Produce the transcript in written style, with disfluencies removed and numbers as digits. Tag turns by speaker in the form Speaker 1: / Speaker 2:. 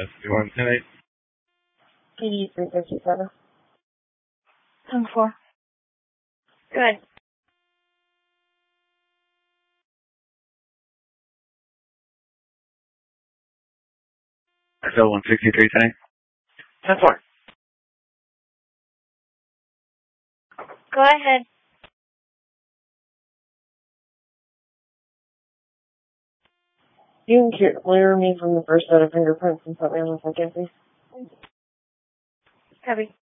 Speaker 1: SB1 tonight.
Speaker 2: PD 357.
Speaker 3: 10-4.
Speaker 2: Good.
Speaker 1: SL 163 tonight. 10-4.
Speaker 3: Go ahead.
Speaker 2: You can clear me from the first set of fingerprints and put me on the second, please.
Speaker 3: Copy.